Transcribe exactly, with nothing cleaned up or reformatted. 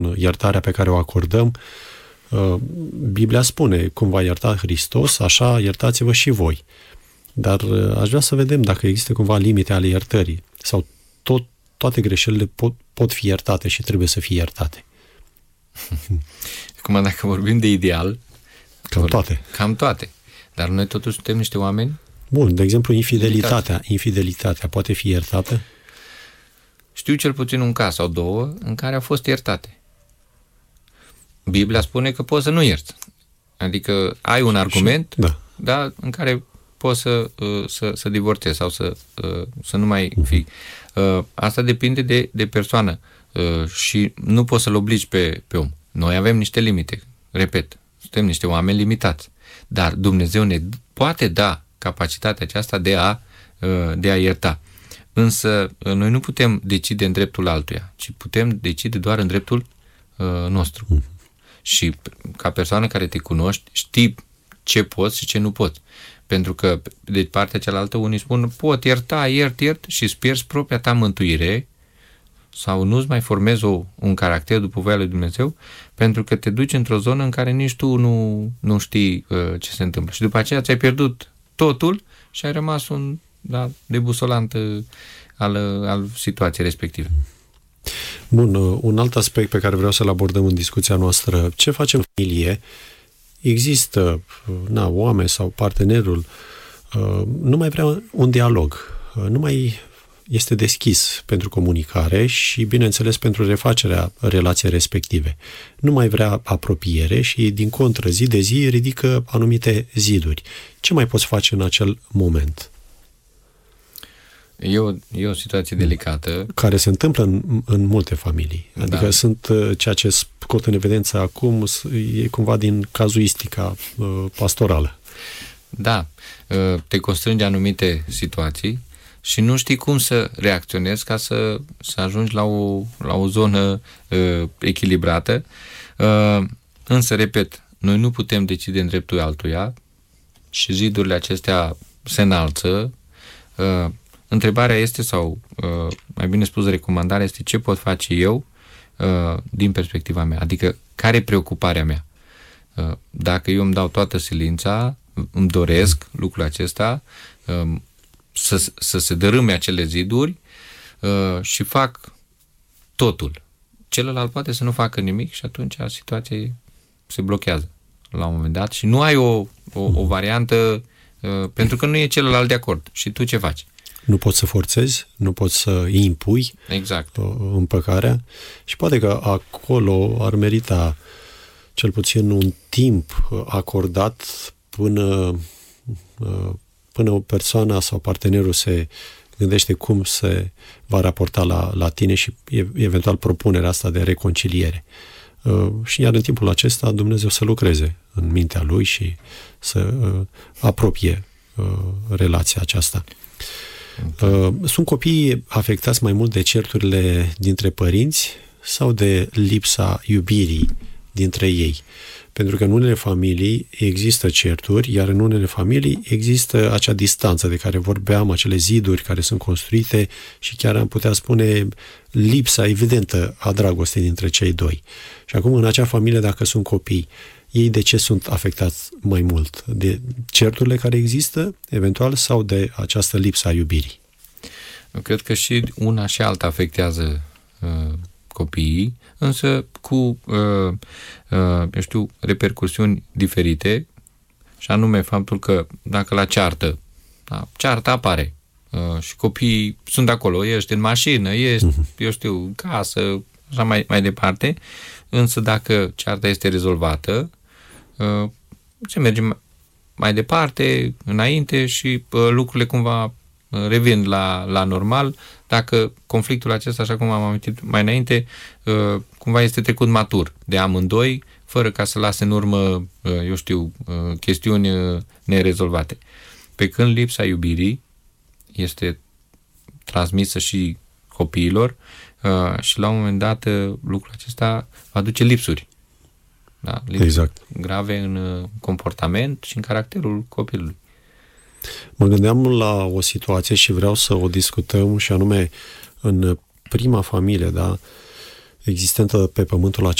iertarea pe care o acordăm, Biblia spune, cum v-a iertat Hristos, așa iertați-vă și voi. Dar aș vrea să vedem dacă există cumva limite ale iertării sau tot, toate greșelile pot, pot fi iertate și trebuie să fie iertate. Acum, dacă vorbim de ideal, cam toate. Cam toate. Dar noi totuși suntem niște oameni. Bun, de exemplu, infidelitatea. Infidelitatea poate fi iertată? Știu cel puțin un caz sau două în care au fost iertate. Biblia spune că poți să nu ierți. Adică ai un argument, da. Da, în care poți să, să, să divorțezi sau să, să nu mai fii. Asta depinde de, de persoană și nu poți să-l obligi pe, pe om. Noi avem niște limite. Repet, suntem niște oameni limitați. Dar Dumnezeu ne poate da capacitatea aceasta de a, de a ierta. Însă noi nu putem decide în dreptul altuia, ci putem decide doar în dreptul nostru. Mm. Și ca persoană care te cunoști, știi ce poți și ce nu poți. Pentru că de partea cealaltă unii spun, pot ierta, iert, iert și îți pierzi propria ta mântuire sau nu-ți mai formezi o, un caracter după voia lui Dumnezeu, pentru că te duci într-o zonă în care nici tu nu, nu știi uh, ce se întâmplă. Și după aceea ți-ai pierdut totul și ai rămas un da, debusolant uh, al, al situației respective. Bun, un alt aspect pe care vreau să-l abordăm în discuția noastră, ce facem în familie? Există na, oameni sau partenerul nu mai vrea un dialog, nu mai este deschis pentru comunicare și, bineînțeles, pentru refacerea relației respective. Nu mai vrea apropiere și, din contră, zi de zi ridică anumite ziduri. Ce mai poți face în acel moment? E o, e o situație delicată. Care se întâmplă în, în multe familii. Adică da. Sunt ceea ce scot în evidență acum, e cumva din cazuistica uh, pastorală. Da. Te constrânge anumite situații și nu știi cum să reacționezi ca să, să ajungi la o, la o zonă uh, echilibrată. Uh, însă, repet, noi nu putem decide în dreptul altuia și zidurile acestea se înalță. Uh, Întrebarea este, sau uh, mai bine spus, recomandarea este ce pot face eu uh, din perspectiva mea. Adică, care e preocuparea mea? Uh, dacă eu îmi dau toată silința, îmi doresc lucrul acesta, uh, să, să se dărâme acele ziduri uh, și fac totul. Celălalt poate să nu facă nimic și atunci situația se blochează la un moment dat și nu ai o, o, o variantă uh, pentru că nu e celălalt de acord. Și tu ce faci? Nu poți să forțezi, nu poți să îi impui exact. împăcarea și poate că acolo ar merita cel puțin un timp acordat până, până o persoană sau partenerul se gândește cum se va raporta la, la tine și eventual propunerea asta de reconciliere. Și iar în timpul acesta Dumnezeu să lucreze în mintea lui și să apropie relația aceasta. Sunt copiii afectați mai mult de certurile dintre părinți sau de lipsa iubirii dintre ei? Pentru că în unele familii există certuri, iar în unele familii există acea distanță de care vorbeam, acele ziduri care sunt construite și chiar am putea spune lipsa evidentă a dragostei dintre cei doi. Și acum în acea familie, dacă sunt copii, ei de ce sunt afectați mai mult? De certurile care există, eventual, sau de această lipsă a iubirii? Eu cred că și una și alta afectează uh, copiii, însă cu, uh, uh, eu știu, repercursiuni diferite, și anume faptul că dacă la ceartă, da, cearta apare uh, și copiii sunt acolo, ești în mașină, ești, uh-huh. eu știu, în casă, așa mai, mai departe, însă dacă cearta este rezolvată, uh, se merge mai departe, înainte și uh, lucrurile cumva revin la, la normal, dacă conflictul acesta, așa cum am amintit mai înainte, uh, cumva este trecut matur de amândoi, fără ca să lase în urmă, uh, eu știu, uh, chestiuni uh, nerezolvate. Pe când lipsa iubirii este transmisă și copiilor uh, și la un moment dat uh, lucrul acesta va aduce lipsuri. Da? Lipsuri exact. grave în uh, comportament și în caracterul copilului. Mă gândeam la o situație și vreau să o discutăm și anume în prima familie, da? existentă pe pământul